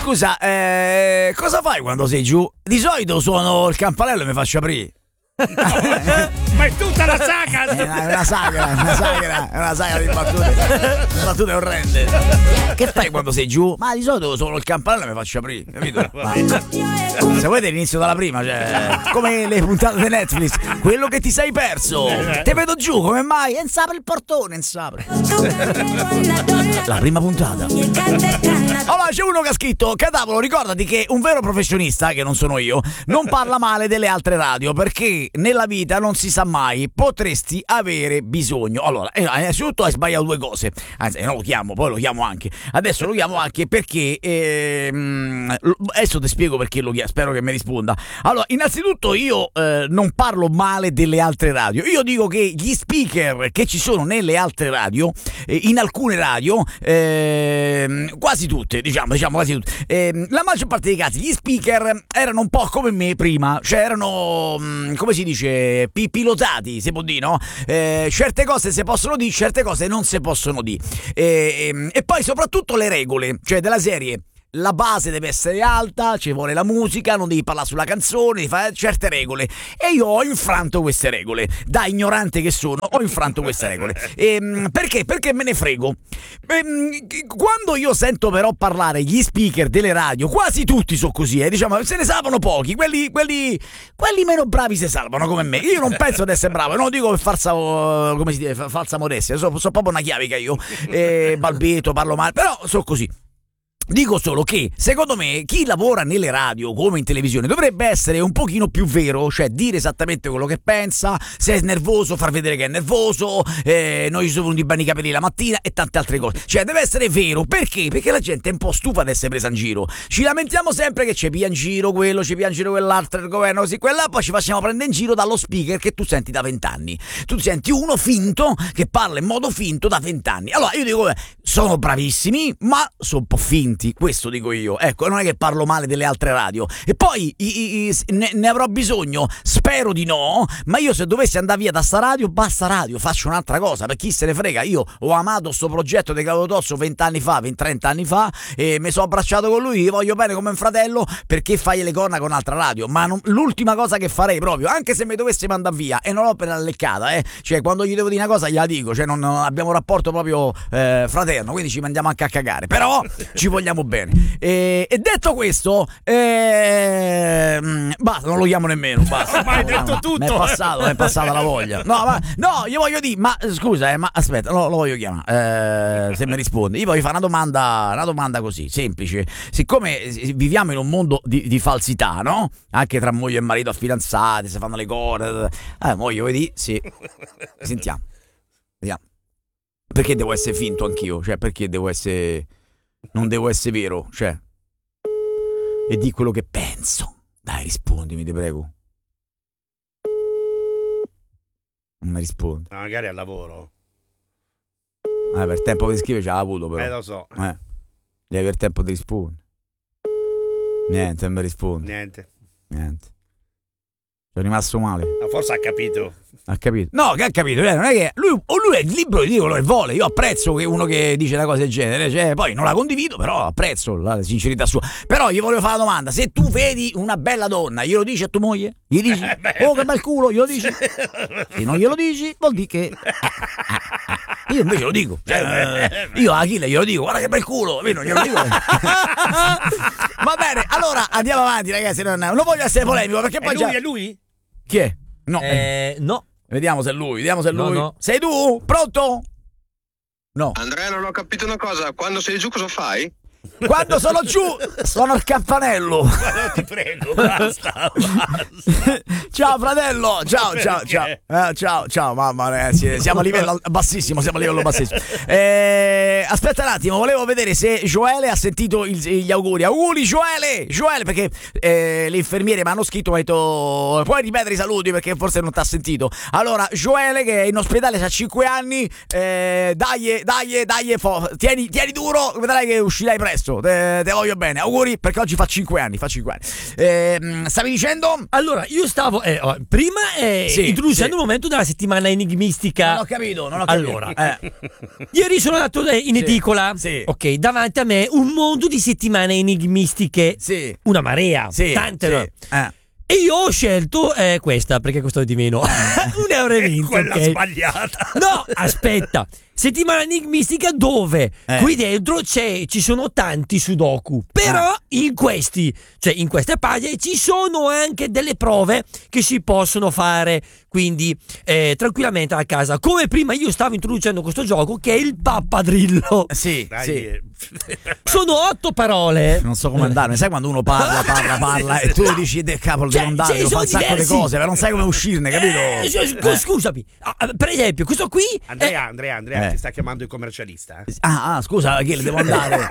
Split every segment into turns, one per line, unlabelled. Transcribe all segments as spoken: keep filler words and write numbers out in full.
scusa, eh, cosa fai quando sei giù? Di solito suono il campanello e mi faccio aprire.
Ma è tutta la saga!
È una, una sagra, una sagra, è una sagra di battute, battute orrende. Che fai quando sei giù? Ma di solito suono il campanello e mi faccio aprire, capito? Ma, se vuoi l'inizio dalla prima, cioè, come le puntate di Netflix, quello che ti sei perso. Te vedo giù, come mai? E non s'apre il portone, non s'apre. La prima puntata. Allora c'è uno che ha scritto: Cadavolo, ricordati che un vero professionista, che non sono io, non parla male delle altre radio, perché nella vita non si sa mai, potresti avere bisogno. Allora, innanzitutto hai sbagliato due cose. Anzi, non lo chiamo, poi lo chiamo anche. Adesso lo chiamo anche perché ehm, adesso ti spiego perché lo chiamo, spero che mi risponda. Allora, innanzitutto io eh, non parlo male delle altre radio. Io dico che gli speaker che ci sono nelle altre radio, eh, in alcune radio, eh, quasi tutte, diciamo, diciamo quasi tutte, eh, la maggior parte dei casi gli speaker erano un po' come me prima, cioè erano mh, come si dice, pi- pilotati, si può dire, no? Eh, certe cose si possono dire, certe cose non si possono dire. E, e, e poi soprattutto le regole, cioè della serie. La base deve essere alta, ci vuole la musica, non devi parlare sulla canzone, devi fare certe regole. E io ho infranto queste regole. Da ignorante che sono, ho infranto queste regole. E, perché? Perché me ne frego. E, quando io sento però parlare gli speaker delle radio, quasi tutti sono così, eh, diciamo, se ne salvano pochi. Quelli, quelli, quelli meno bravi si salvano come me. Io non penso di essere bravo, non lo dico per falsa, come si dice, falsa modestia. Sono so proprio una chiavica io. E, balbetto, parlo male, però sono così. Dico solo che, secondo me, chi lavora nelle radio come in televisione dovrebbe essere un pochino più vero, cioè dire esattamente quello che pensa, se è nervoso far vedere che è nervoso, eh, noi ci sono venuti bene i capelli la mattina e tante altre cose. Cioè deve essere vero, perché? Perché la gente è un po' stufa di essere presa in giro. Ci lamentiamo sempre che ci pia in giro quello, ci pia in giro quell'altro, il governo così, quella, poi ci facciamo prendere in giro dallo speaker che tu senti da vent'anni. Tu senti uno finto che parla in modo finto da vent'anni. Allora io dico, sono bravissimi, ma sono un po' finti. Questo dico io, ecco, non è che parlo male delle altre radio. E poi i, i, ne, ne avrò bisogno, spero di no, ma io se dovessi andare via da sta radio, basta radio, faccio un'altra cosa, per chi se ne frega. Io ho amato sto progetto di Claudio Tosso vent'anni fa, trenta anni fa, e mi sono abbracciato con lui, gli voglio bene come un fratello, perché fai le corna con un'altra radio. Ma non, l'ultima cosa che farei proprio, anche se mi dovessi mandare via, e non l'ho per la leccata, eh, cioè quando gli devo dire una cosa gliela dico, cioè non, non abbiamo un rapporto proprio eh, fraterno, quindi ci mandiamo anche a cagare, però ci vogliamo bene. E, e detto questo, eh, basta, non lo chiamo nemmeno. Basta.
Ma hai detto tutto.
Mi è passato, mi è passata la voglia. No, ma no, io voglio dire, ma scusa, eh, ma aspetta, no, lo voglio chiamare. Eh, se mi risponde, io voglio fare una domanda, una domanda così semplice. Siccome viviamo in un mondo di, di falsità, no? Anche tra moglie e marito a fidanzati, si fanno le cose. Eh, voglio dire, sì. Sentiamo. Vediamo. Perché devo essere finto anch'io? Cioè, perché devo essere. Non devo essere vero, cioè. E di quello che penso. Dai, rispondimi, ti prego. Non mi rispondi.
No, magari al lavoro.
Eh, per tempo che scrive ce l'ha avuto, però.
Eh, lo so.
Eh. Devi avere tempo di rispondere. Niente, non mi rispondi.
Niente.
Niente. Sono rimasto male.
Ma forse ha capito.
Ha capito? No, che ha capito, eh? Non è che lui, o lui è libero di dire quello che vuole. Io apprezzo che uno che dice una cosa del genere, cioè, poi non la condivido, però apprezzo la sincerità sua. Però gli volevo fare una domanda: se tu vedi una bella donna, glielo dici a tua moglie? Gli dici? Oh, che bel culo, glielo dici? Se non glielo dici, vuol dire che io invece lo dico, cioè, io a Achille glielo dico, guarda che bel culo, io non glielo dico. Va bene, allora andiamo avanti, ragazzi, non, non voglio essere polemico, perché poi
è lui,
già...
è lui?
Chi è? No,
eh, no.
Vediamo se è lui, vediamo se è lui.
No, no.
Sei tu? Pronto? No.
Andrea, non ho capito una cosa, quando sei giù cosa fai?
Quando sono giù, suono il campanello.
Ma ti prego, basta, basta.
Ciao fratello, ciao, ciao, ciao. Eh, ciao, ciao, mamma ragazzi, siamo a livello bassissimo, siamo a livello bassissimo. Eh, aspetta un attimo, volevo vedere se Joele ha sentito il, gli auguri. Auguri Joele, Joele, perché eh, le infermiere mi hanno scritto, mi hanno detto, puoi ripetere i saluti perché forse non ti ha sentito. Allora, Joele che è in ospedale da cinque anni, eh, dai, dai, dai, fo- tieni, tieni duro, vedrai che uscirai presto. presto, te, te voglio bene, auguri perché oggi fa cinque anni, fa cinque anni. Eh, stavi dicendo?
Allora, io stavo eh, oh, prima eh,
Sì,
introducendo
sì.
il momento della settimana enigmistica.
Non ho capito, non ho capito.
Allora,
eh.
ieri sono andato eh, in
Sì,
edicola.
sì.
Ok, davanti a me un mondo di settimane enigmistiche.
Sì.
Una marea,
Sì,
tante.
sì.
no?
Eh.
E io ho scelto eh, questa perché costa di meno. un euro e venti.
Quella
ok?
sbagliata.
No, aspetta. Settimana enigmistica dove
Eh.
qui dentro c'è, ci sono tanti sudoku. Però
Ah.
in questi, cioè in queste pagine ci sono anche delle prove che si possono fare. Quindi eh, tranquillamente a casa. Come prima io stavo introducendo questo gioco che è il pappadrillo.
Sì,
Dai,
sì.
eh.
Sono otto parole.
Non so come andare, sai quando uno parla, parla, parla e tu dici de capo,
Cioè,
devo andare,
sì,
devo fare un
sono
sacco di
diversi.
cose, però non sai come uscirne, capito?
Eh, scu- scusami, Ah, per esempio, questo qui
Andrea, Andrea, Andrea,
Eh.
ti sta chiamando il commercialista? eh?
Ah, ah, scusa, che devo andare.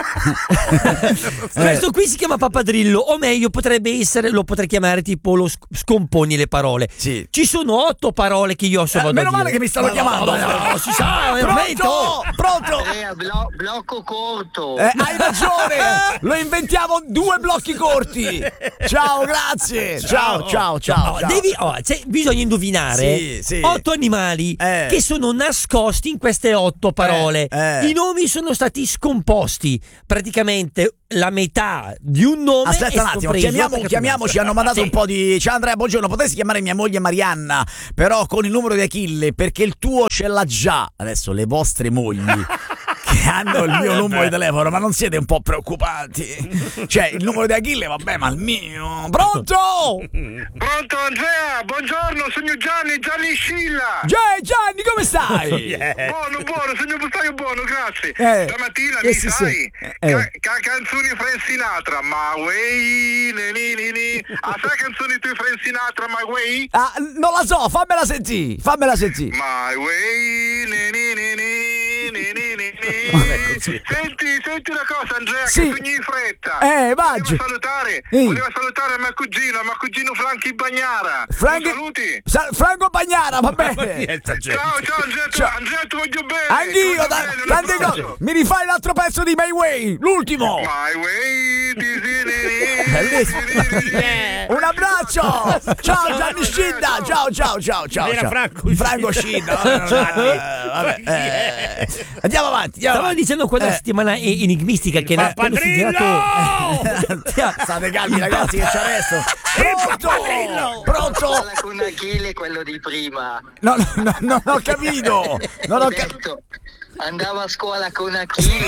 Questo qui si chiama pappadrillo, o meglio potrebbe essere, lo potrei chiamare tipo lo sc- scomponi le parole.
Sì.
Ci sono otto parole che io so
Eh,
vado a
meno male
dire.
che mi stanno
Ma no,
chiamando.
ma no, si sa, è un momento.
Pronto? Pronto?
Andrea, blo- blocco corto.
Eh, hai ragione, lo inventiamo due blocchi corti. Ciao, grazie. Ciao, ciao, ciao.
Oh,
ciao.
devi, oh, cioè, bisogna indovinare
Sì, sì.
otto animali
Eh.
che sono nascosti in queste otto parole.
Eh, eh.
I nomi sono stati scomposti. Praticamente la metà di un nome.
Aspetta
è
un attimo,
scompreso
chiamiamo,
perché-
chiamiamoci, hanno mandato
Sì.
un po' di... Ciao Andrea, buongiorno, potresti chiamare mia moglie Marianna, però con il numero di Achille, perché il tuo ce l'ha già. Adesso le vostre mogli che hanno il mio numero di telefono, ma non siete un po' preoccupanti? Cioè, il numero di Achille, vabbè, ma il mio... Pronto?
Pronto Andrea, buongiorno, sono Gianni, Gianni Scilla.
Già, Gianni, come stai?
Yeah.
Buono, buono, sono bustaio buono, grazie.
Eh,
Stamattina
eh,
mi
sì,
sai,
sì.
ca-
Eh.
ca- canzoni Frank Sinatra, ma way, ne, ne, ne, ne. Ah, sai canzoni tu Frank Sinatra, my way?
Ah, non la so, fammela sentire, fammela sentire.
My way, ne, ne, ne, ne, ne, ne, ne, ne.
Vabbè, così.
Senti, senti una cosa Andrea,
Sì.
che sogni in fretta.
Eh, Baggio.
Voleva salutare,
Ehi.
voleva salutare mio cugino, mio cugino Franchi Bagnara.
Frank-
Lo saluti?
Sa- Franco Bagnara, va
Ma chi è
bene.
sta gente?
Ciao, ciao Andrea, tu,
Ciao.
Andrea, ti voglio bene.
Anch'io,
ti voglio
da-
bene, un
tante
abbraccio.
cose. Mi rifai l'altro pezzo di My Way, l'ultimo.
My way, di, di, di, di,
Bellissimo.
di, di, di, di.
Un abbraccio. Ciao Gianni Scinda. Ciao, ciao, ciao, ciao.
Era
ciao.
Franco
Franco Scinda. Vabbè, vabbè, eh, Andiamo avanti. Andiamo
Stavo
avanti.
dicendo quella
Eh.
settimana e- enigmistica che ne ha
pappadrillo!
State calmi ragazzi che ci arresto. Pronto? Pronto?
Parla con Achille, quello di prima.
No, no, no, non ho capito. Non ho
Ho
capito.
detto, andava a scuola con Achille.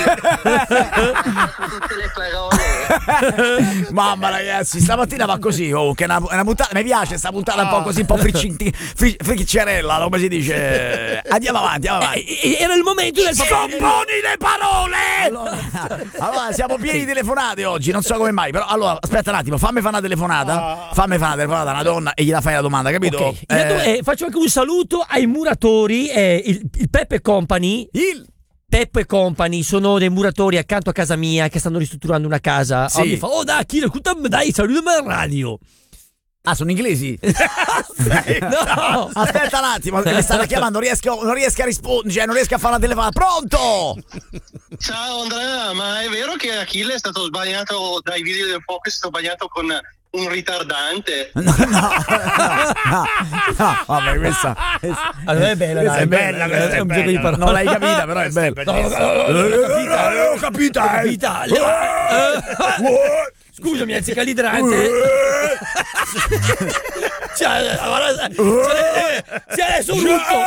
Tutte le parole.
Mamma ragazzi, stamattina va così, oh, che è una, è una puntata, mi piace sta puntata un po' così, un po' friccinti- fri- friccerella, come si dice. Andiamo avanti, andiamo avanti.
Eh, eh, Era il momento del
Scomponi le parole! Allora, allora, siamo pieni di telefonate oggi, non so come mai, però allora aspetta un attimo, fammi fare una telefonata, fammi fare una telefonata a una donna e gliela fai la domanda, capito?
Ok. Intanto,
Eh,
eh, faccio anche un saluto ai muratori, eh, il, il Peppe Company.
il
Peppo e Company sono dei muratori accanto a casa mia che stanno ristrutturando una casa.
Sì.
Oh, mi fa, oh dai, Achille, ascoltami, dai, salutami alla radio.
Ah, sono inglesi?
No.
Aspetta un attimo, mi stanno chiamando, non riesco, non riesco a rispondere, cioè non riesco a fare una telefonata. Pronto?
Ciao Andrea, ma è vero che Achille è stato sbagliato dai video del Focus, è stato sbagliato con un ritardante?
No, no, no, no, vabbè, questa, questa-
Allora è bella,
questa
dai,
è bella,
questa
questa
è
è
bella.
bella.
Parole.
Non l'hai capita, però è
Questa è
bella.
bellissima.
Non l'ho capita, eh.
Capita. Eh, Scusami, anziché l'idrante. Cioè, allora, si è adesso un lutto.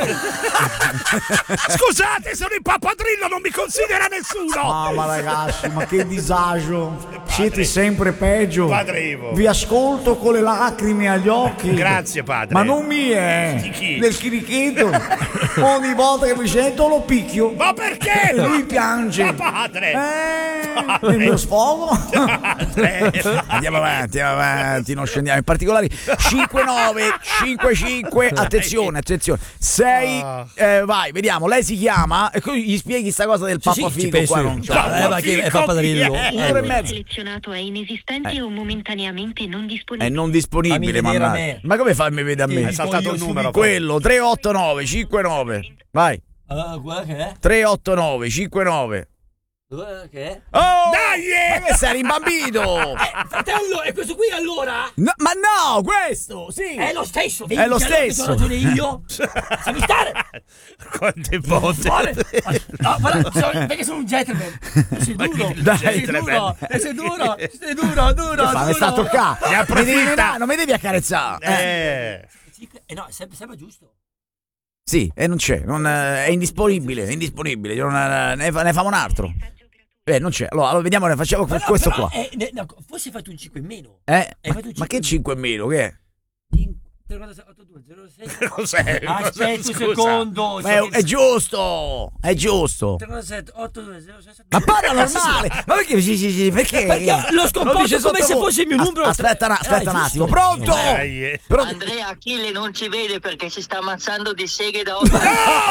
Scusate, sono il pappadrillo, non mi considera nessuno.
Mamma ragazzi, ma che disagio. Siete sempre peggio.
Padre Ivo.
Vi ascolto con le lacrime agli occhi.
Grazie, padre.
Ma non mie,
Di chi?
del chirichetto. Ogni volta che mi sento lo picchio.
Ma perché?
E lui piange.
Ma padre.
Eh,
Padre.
il mio sfogo.
Andiamo avanti, andiamo avanti, non scendiamo in particolari. cinque nove cinque cinque, attenzione, attenzione. sei, eh, vai, vediamo, lei si chiama e qui gli spieghi sta cosa del
Sì, sì,
pappa
ci
figo
penso
qua
io.
non c'è.
Cioè, eh, ma che è pappadrillo.
Eh,
Un'ora e mezza.
selezionato è inesistente o momentaneamente non
È
disponibile.
non disponibile,
Fammi vedere a
mannaggia.
me.
Ma come fammi vedere a me?
Hai saltato il numero.
Quello tre otto nove cinque nove. Vai.
Ah, guarda che è.
tre otto nove cinque nove.
Che?
Oh!
Dai!
Ma che sei rimbambito?
Eh, fratello, è questo qui allora?
No, ma no, questo, sì.
È lo stesso, vedi
È lo
che allora che
stesso.
ho ragione io? Fammi stare!
Quante volte?
Vuole- No, guarda, sono- perché sono un gentleman. Sei duro,
Dai,
sei duro, eh, sei duro, sei duro, duro,
Fa, mi sta a
duro.
toccare.
Ne
Mi devi
approfitta.
menare, non mi devi accarezzare. Eh.
Eh.
Eh no, sembra, sembra giusto.
Sì, e non c'è, non, eh, è indisponibile, è indisponibile. Non, eh, ne, fa, ne famo un altro. Eh, non c'è. Allora, allora vediamo, ne facciamo
Ma no,
questo
però,
qua.
eh, ne- no, forse hai fatto un cinque in meno.
Eh?
Hai
Ma,
fatto un
ma che
cinque
cinque in meno? Che è?
ottantadue zero sei
Cos'è?
Aspetta un
Scusa.
secondo.
Ma è, è giusto, è giusto.
trentasette ottantadue zero sei
Ma parla normale! Ma perché? Sì, sì, sì, perché?
Perché lo scomporto
dice
come se
sottovoce.
fosse il mio numero.
As- Aspetta, un- aspetta
Eh,
un attimo,
giusto.
pronto?
Dai, eh.
Pronto?
Andrea Achille non ci vede perché si sta ammazzando di seghe da otto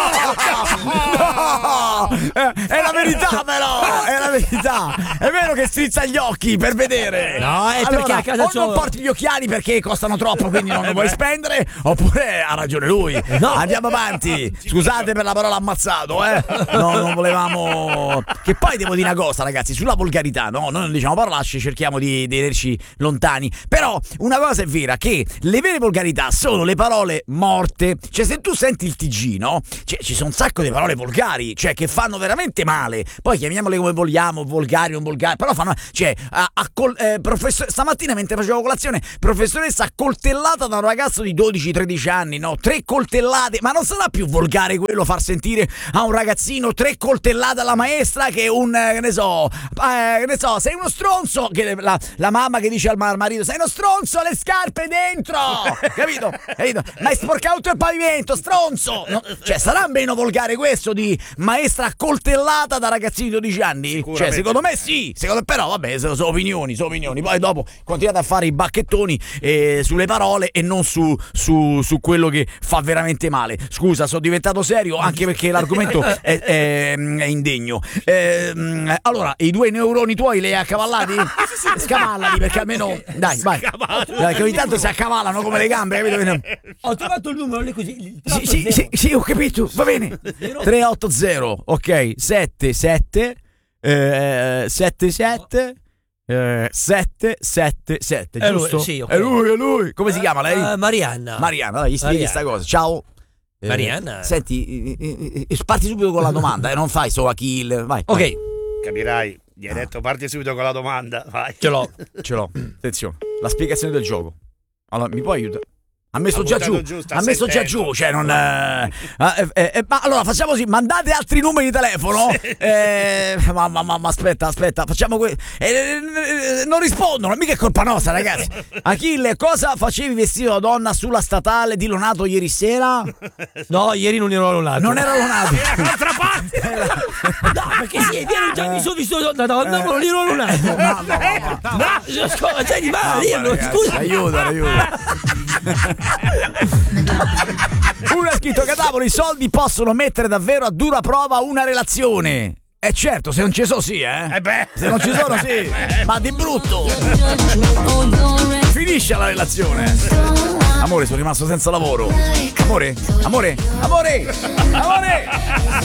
No! Eh, È la verità però! È la verità! È vero che strizza gli occhi per vedere!
No, è
Allora,
perché a casa
o
c'ho-
non porti gli occhiali perché costano troppo, quindi non lo vuoi spendere, oppure ha ragione lui.
No.
Andiamo avanti. Scusate per la parola ammazzato, eh. No, non volevamo. Che poi devo dire una cosa, ragazzi, sulla volgarità, no? Noi non diciamo parolacce, cerchiamo di tenerci lontani. Però una cosa è vera, che le vere volgarità sono le parole morte. Cioè, se tu senti il T G, no? Cioè, ci sono un sacco di parole volgari, cioè che fanno veramente male. Poi chiamiamole come vogliamo, volgari, non volgari, però fanno. Cioè, a, a col, eh, professor, stamattina mentre facevo colazione, professoressa accoltellata da un ragazzo di dodici tredici anni, no? Tre coltellate, ma non sarà più volgare quello far sentire a un ragazzino tre coltellate alla maestra che è un, eh, che ne so, eh, che ne so, sei uno stronzo, che la, la mamma che dice al mar- marito, sei uno stronzo, le scarpe dentro, capito? Capito? Ma hai sporcato tutto il pavimento, stronzo! No, cioè, sarà meno volgare questo di maestra accoltellata da ragazzini di dodici anni? Cioè, secondo me sì, secondo, però vabbè, sono, sono opinioni, sono opinioni. Poi dopo continuate a fare i bacchettoni eh, sulle parole e non su, su, su quello che fa veramente male. Scusa, sono diventato serio anche perché l'argomento è, è, è indegno. Ehm, allora, i due neuroni tuoi li hai accavallati? Scavallali perché almeno. Dai, vai. Dai, che ogni tanto si accavallano come le gambe, capito?
Ho trovato il numero lì così. il
Sì, sì, sì, sì, ho capito, va bene. tre otto zero, ok, sette sette eh, sette sette eh, sette sette sette,
È lui,
giusto?
sì, ok.
È lui, è lui. Come si chiama lei?
Eh, Marianna.
Mariana, dai, gli spieghi
Mariana.
sta cosa. Ciao. Eh,
Marianna.
Senti, eh, eh, parti subito con la domanda, eh, non fai solo Achille. Vai.
Ok,
Capirai, gli hai detto parti subito con la domanda. Vai.
ce l'ho.
Ce l'ho. Attenzione, la spiegazione del gioco. Allora, mi puoi aiutare? Ha messo
Ha
già
buttato
giù,
giù, sta
ha messo già
sentendo.
giù, cioè non. Eh, eh, eh, eh, ma allora facciamo così: mandate altri numeri di telefono. Eh, ma, ma, ma, ma aspetta, aspetta, facciamo questo. Eh, eh, non rispondono, mica è colpa nostra, ragazzi. Achille, cosa facevi vestito da donna sulla statale di Lonato ieri sera?
No, ieri non ero lonato.
Non era Lonato.
D'altra parte.
No, perché sì, ieri già mi sono visto da donna, ma non ero lonato.
No, no, no, no.
No, scusa, cioè di male,
No,
dirlo,
ragazzi,
scusa.
aiuta, aiuta. Uno ha scritto che a tavolo i soldi possono mettere davvero a dura prova una relazione. Eh certo, se non ci sono sì, eh.
Eh beh.
Se non ci sono sì, ma di brutto. Finisce la relazione. Amore, sono rimasto senza lavoro. Amore, amore, amore, amore.